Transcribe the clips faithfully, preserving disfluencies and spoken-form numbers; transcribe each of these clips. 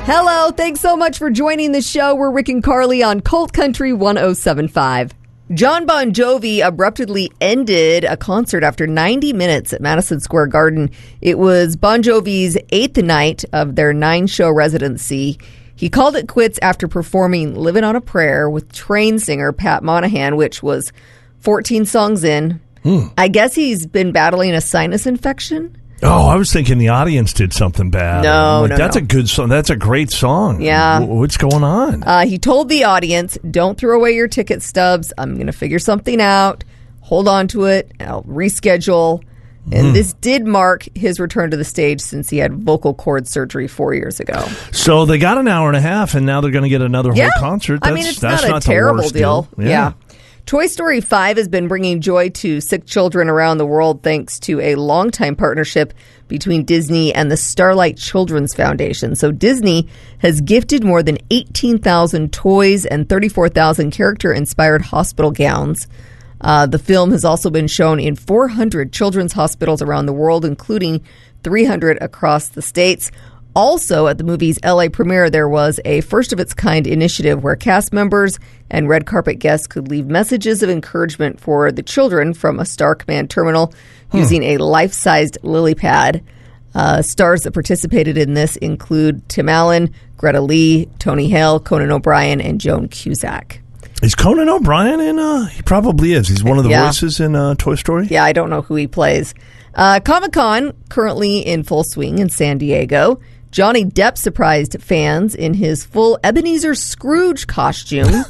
Hello, thanks so much for joining the show. We're Rick and Carly on Colt Country one oh seven point five. John Bon Jovi abruptly ended a concert after ninety minutes at Madison Square Garden. It was Bon Jovi's eighth night of their nine-show residency. He called it quits after performing Livin' on a Prayer with Train singer Pat Monahan, which was fourteen songs in. Hmm. I guess he's been battling a sinus infection. Oh, I was thinking the audience did something bad. No, like, no, That's no. a good song. That's a great song. Yeah. W- what's going on? Uh, he told the audience, don't throw away your ticket stubs. I'm going to figure something out. Hold on to it. I'll reschedule. And mm. this did mark his return to the stage since he had vocal cord surgery four years ago. So they got an hour and a half, and now they're going to get another yeah. whole concert. That's, I mean, it's that's not a not terrible the worst deal. deal. Yeah. yeah. Toy Story five has been bringing joy to sick children around the world thanks to a longtime partnership between Disney and the Starlight Children's Foundation. So Disney has gifted more than eighteen thousand toys and thirty-four thousand character-inspired hospital gowns. Uh, the film has also been shown in four hundred children's hospitals around the world, including three hundred across the states. Also, at the movie's L A premiere, there was a first-of-its-kind initiative where cast members and red carpet guests could leave messages of encouragement for the children from a Star Command terminal hmm. using a life-sized lily pad. Uh, stars that participated in this include Tim Allen, Greta Lee, Tony Hale, Conan O'Brien, and Joan Cusack. Is Conan O'Brien in? Uh, he probably is. He's one of the yeah. voices in uh, Toy Story? Yeah, I don't know who he plays. Uh, Comic-Con, currently in full swing in San Diego. Johnny Depp surprised fans in his full Ebenezer Scrooge costume.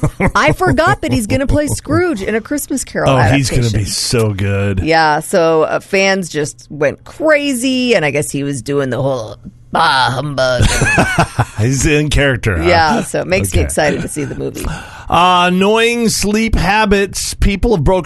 I forgot that he's going to play Scrooge in A Christmas Carol Oh, adaptation. he's going to be so good. Yeah, so uh, fans just went crazy, and I guess he was doing the whole bah humbug. He's in character. Huh? Yeah, so it makes okay. me excited to see the movie. Uh, annoying sleep habits. People have broken